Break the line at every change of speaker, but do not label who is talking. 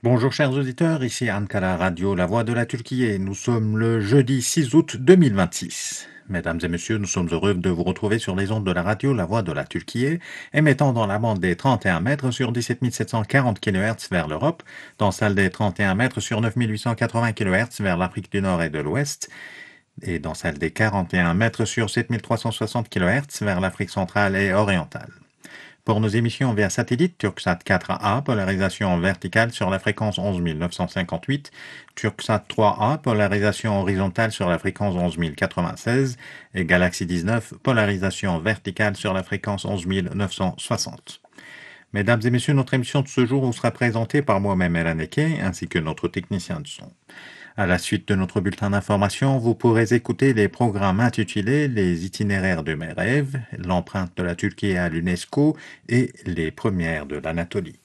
Bonjour chers auditeurs, ici Ankara Radio, la voix de la Turquie. Nous sommes le jeudi 6 août 2026. Mesdames et messieurs, nous sommes heureux de vous retrouver sur les ondes de la radio La Voix de la Turquie, émettant dans la bande des 31 mètres sur 17 740 kHz vers l'Europe, dans celle des 31 mètres sur 9 880 kHz vers l'Afrique du Nord et de l'Ouest, et dans celle des 41 mètres sur 7 360 kHz vers l'Afrique centrale et orientale. Pour nos émissions via satellite, Turksat 4A, polarisation verticale sur la fréquence 11 958, Turksat 3A, polarisation horizontale sur la fréquence 11 096, et Galaxy 19, polarisation verticale sur la fréquence 11 960. Mesdames et messieurs, notre émission de ce jour vous sera présentée par moi-même, Elan Eke, ainsi que notre technicien de son. À la suite de notre bulletin d'information, vous pourrez écouter les programmes intitulés Les itinéraires de mes rêves, l'empreinte de la Turquie à l'UNESCO et les premières de l'Anatolie.